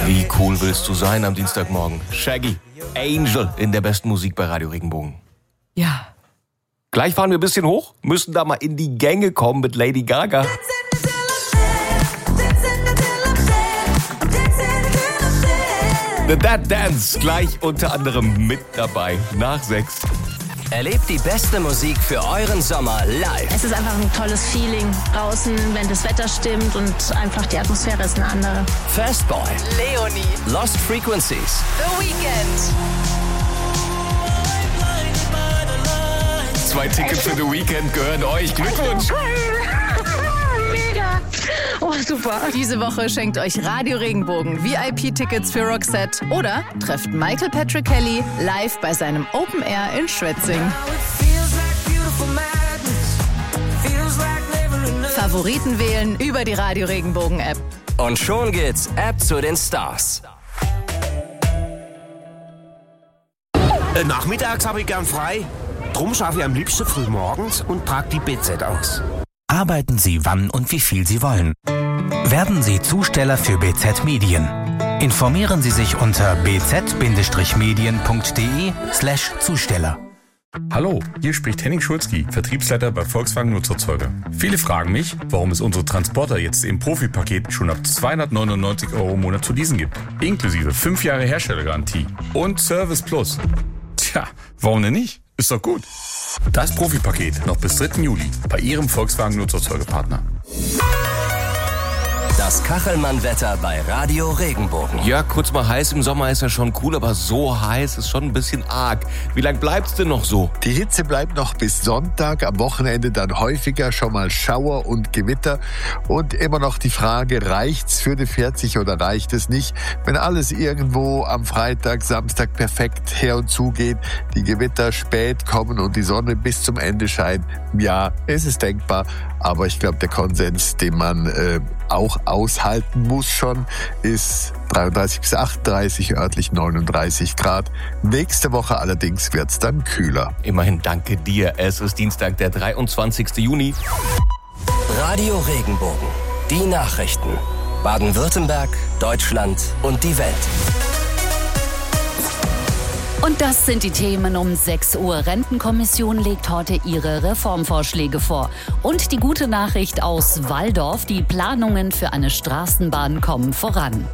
Wie cool willst du sein am Dienstagmorgen? Shaggy, Angel in der besten Musik bei Radio Regenbogen. Ja. Gleich fahren wir ein bisschen hoch, müssen da mal in die Gänge kommen mit Lady Gaga. The Dead Dance gleich unter anderem mit dabei nach 6. Erlebt die beste Musik für euren Sommer live. Es ist einfach ein tolles Feeling draußen, wenn das Wetter stimmt und einfach die Atmosphäre ist eine andere. Fastboy, Leonie, Lost Frequencies, The Weeknd. 2 Tickets für The Weeknd gehören euch. Glückwunsch! Mega! Oh, super. Diese Woche schenkt euch Radio Regenbogen VIP-Tickets für Roxette oder trefft Michael Patrick Kelly live bei seinem Open Air in Schwetzing. Favoriten wählen über die Radio Regenbogen App. und schon geht's ab zu den Stars. Nachmittags habe ich gern frei. Drum schaffe ich am liebsten früh morgens und trage die BZ aus. Arbeiten Sie wann und wie viel Sie wollen. Werden Sie Zusteller für BZ Medien. Informieren Sie sich unter bz-medien.de/Zusteller. Hallo, hier spricht Henning Schulzki, Vertriebsleiter bei Volkswagen Nutzerzeuger. Viele fragen mich, warum es unsere Transporter jetzt im Profipaket schon ab 299 € im Monat zu leasen gibt. Inklusive 5 Jahre Herstellergarantie und Service Plus. Tja, warum denn nicht? Ist doch gut. Das Profipaket noch bis 3. Juli bei Ihrem Volkswagen Nutzerzeugerpartner. Das Kachelmann-Wetter bei Radio Regenbogen. Ja, kurz mal heiß im Sommer ist ja schon cool, aber so heiß ist schon ein bisschen arg. Wie lang bleibt's denn noch so? Die Hitze bleibt noch bis Sonntag, am Wochenende dann häufiger schon mal Schauer und Gewitter. Und immer noch die Frage, reicht's für die 40 oder reicht es nicht? Wenn alles irgendwo am Freitag, Samstag perfekt her und zu geht, die Gewitter spät kommen und die Sonne bis zum Ende scheint, ja, es ist denkbar. Aber ich glaube, der Konsens, den man auch aushalten muss schon, ist 33 bis 38, örtlich 39 Grad. Nächste Woche allerdings wird's dann kühler. Immerhin danke dir. Es ist Dienstag, der 23. Juni. Radio Regenbogen. Die Nachrichten. Baden-Württemberg, Deutschland und die Welt. Und das sind die Themen um 6 Uhr. Rentenkommission legt heute ihre Reformvorschläge vor. Und die gute Nachricht aus Walldorf, die Planungen für eine Straßenbahn kommen voran.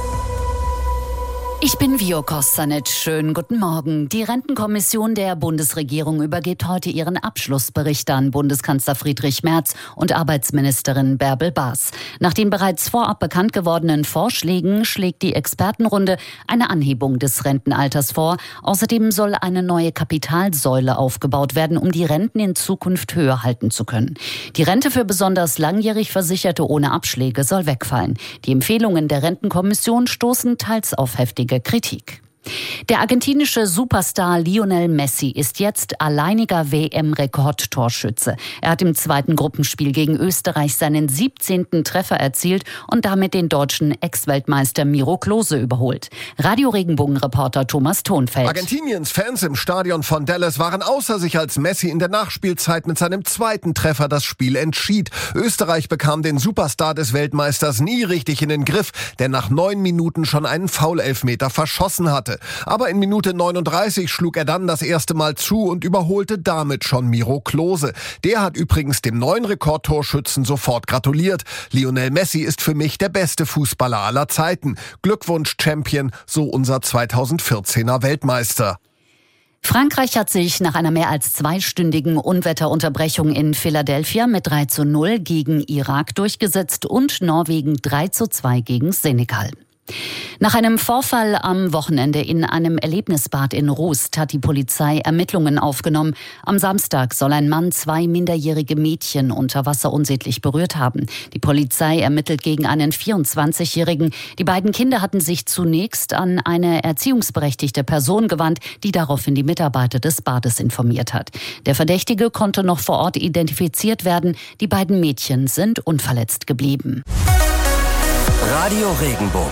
Ich bin Vio Kostanic. Schönen guten Morgen. Die Rentenkommission der Bundesregierung übergibt heute ihren Abschlussbericht an Bundeskanzler Friedrich Merz und Arbeitsministerin Bärbel Baas. Nach den bereits vorab bekannt gewordenen Vorschlägen schlägt die Expertenrunde eine Anhebung des Rentenalters vor. Außerdem soll eine neue Kapitalsäule aufgebaut werden, um die Renten in Zukunft höher halten zu können. Die Rente für besonders langjährig Versicherte ohne Abschläge soll wegfallen. Die Empfehlungen der Rentenkommission stoßen teils auf heftige Kritik. Der argentinische Superstar Lionel Messi ist jetzt alleiniger WM-Rekordtorschütze. Er hat im zweiten Gruppenspiel gegen Österreich seinen 17. Treffer erzielt und damit den deutschen Ex-Weltmeister Miro Klose überholt. Radio Regenbogen-Reporter Thomas Thonfeld. Argentiniens Fans im Stadion von Dallas waren außer sich, als Messi in der Nachspielzeit mit seinem zweiten Treffer das Spiel entschied. Österreich bekam den Superstar des Weltmeisters nie richtig in den Griff, der nach 9 Minuten schon einen Foul-Elfmeter verschossen hatte. Aber in Minute 39 schlug er dann das erste Mal zu und überholte damit schon Miro Klose. Der hat übrigens dem neuen Rekordtorschützen sofort gratuliert. Lionel Messi ist für mich der beste Fußballer aller Zeiten. Glückwunsch, Champion, so unser 2014er Weltmeister. Frankreich hat sich nach einer mehr als 2-stündigen Unwetterunterbrechung in Philadelphia mit 3:0 gegen Irak durchgesetzt und Norwegen 3:2 gegen Senegal. Nach einem Vorfall am Wochenende in einem Erlebnisbad in Rust hat die Polizei Ermittlungen aufgenommen. Am Samstag soll ein Mann 2 minderjährige Mädchen unter Wasser unsittlich berührt haben. Die Polizei ermittelt gegen einen 24-Jährigen. Die beiden Kinder hatten sich zunächst an eine erziehungsberechtigte Person gewandt, die daraufhin die Mitarbeiter des Bades informiert hat. Der Verdächtige konnte noch vor Ort identifiziert werden. Die beiden Mädchen sind unverletzt geblieben. Radio Regenbogen.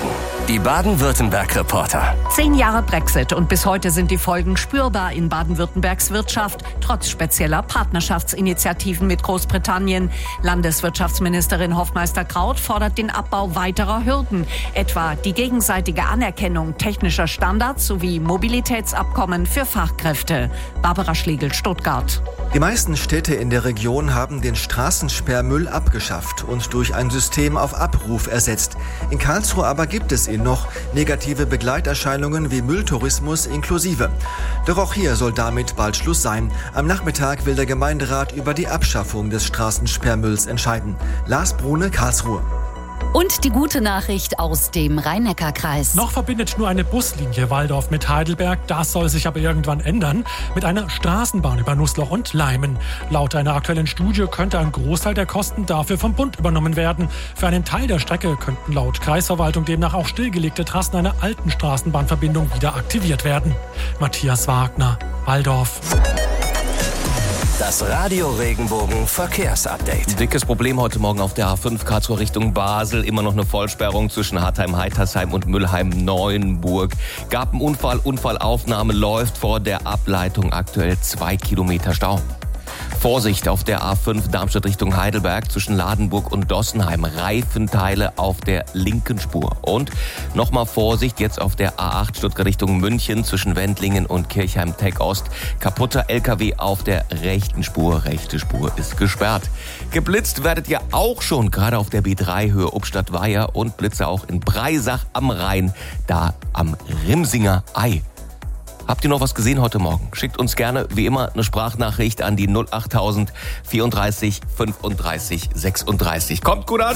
Die Baden-Württemberg-Reporter. 10 Jahre Brexit und bis heute sind die Folgen spürbar in Baden-Württembergs Wirtschaft, trotz spezieller Partnerschaftsinitiativen mit Großbritannien. Landeswirtschaftsministerin Hoffmeister-Kraut fordert den Abbau weiterer Hürden, etwa die gegenseitige Anerkennung technischer Standards sowie Mobilitätsabkommen für Fachkräfte. Barbara Schlegel, Stuttgart. Die meisten Städte in der Region haben den Straßensperrmüll abgeschafft und durch ein System auf Abruf ersetzt. In Karlsruhe aber gibt es ihn noch, negative Begleiterscheinungen wie Mülltourismus inklusive. Doch auch hier soll damit bald Schluss sein. Am Nachmittag will der Gemeinderat über die Abschaffung des Straßensperrmülls entscheiden. Lars Brune, Karlsruhe. Und die gute Nachricht aus dem Rhein-Neckar-Kreis. Noch verbindet nur eine Buslinie Walldorf mit Heidelberg. Das soll sich aber irgendwann ändern. Mit einer Straßenbahn über Nussloch und Leimen. Laut einer aktuellen Studie könnte ein Großteil der Kosten dafür vom Bund übernommen werden. Für einen Teil der Strecke könnten laut Kreisverwaltung demnach auch stillgelegte Trassen einer alten Straßenbahnverbindung wieder aktiviert werden. Matthias Wagner, Walldorf. Das Radio Regenbogen Verkehrsupdate. Dickes Problem heute Morgen auf der A5 Karlsruhe Richtung Basel. Immer noch eine Vollsperrung zwischen Hartheim-Heitersheim und Mülheim-Neuenburg. Gab einen Unfall, Unfallaufnahme läuft vor der Ableitung, aktuell 2 Kilometer Stau. Vorsicht auf der A5 Darmstadt Richtung Heidelberg zwischen Ladenburg und Dossenheim. Reifenteile auf der linken Spur. Und nochmal Vorsicht jetzt auf der A8 Stuttgart Richtung München zwischen Wendlingen und Kirchheim-Tech Ost. Kaputter LKW auf der rechten Spur. Rechte Spur ist gesperrt. Geblitzt werdet ihr auch schon, gerade auf der B3 Höhe Ubstadt-Weiher und Blitze auch in Breisach am Rhein, da am Rimsinger Ei. Habt ihr noch was gesehen heute Morgen? Schickt uns gerne, wie immer, eine Sprachnachricht an die 08000 34 35 36. Kommt gut an!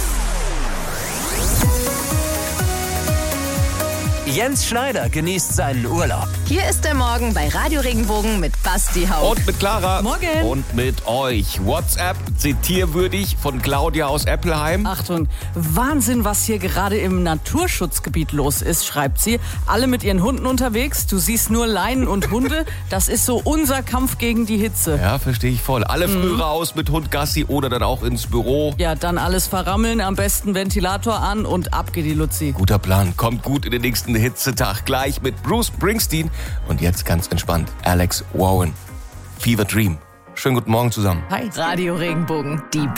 Jens Schneider genießt seinen Urlaub. Hier ist der Morgen bei Radio Regenbogen mit Basti Haupt. Und mit Clara. Morgen. Und mit euch. WhatsApp, zitierwürdig von Claudia aus Eppelheim. Achtung, Wahnsinn, was hier gerade im Naturschutzgebiet los ist, schreibt sie. Alle mit ihren Hunden unterwegs, du siehst nur Leinen und Hunde. Das ist so unser Kampf gegen die Hitze. Ja, verstehe ich voll. Alle früh raus mit Hund Gassi oder dann auch ins Büro. Ja, dann alles verrammeln, am besten Ventilator an und ab geht die Luzi. Guter Plan, kommt gut in den nächsten Hitzetag. Gleich mit Bruce Springsteen und jetzt ganz entspannt Alex Warren. Fever Dream. Schönen guten Morgen zusammen. Hi. Radio Regenbogen, die